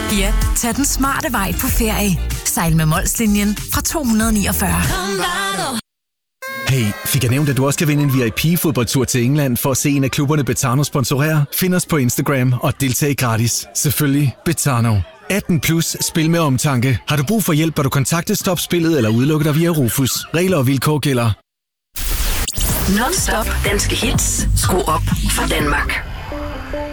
Ja, tag den smarte vej på ferie. Sejl med Molslinjen fra 249. Hey, fik jeg nævnt, at du også kan vinde en VIP-fodboldtur til England for at se en af klubberne Betano sponsorere? Find os på Instagram og deltag gratis. Selvfølgelig Betano. 18 plus, spil med omtanke. Har du brug for hjælp, bør du kontakte Stop Spillet eller udelukke dig via Rufus. Regler og vilkår gælder. Non-stop danske hits. Skru op for Danmark.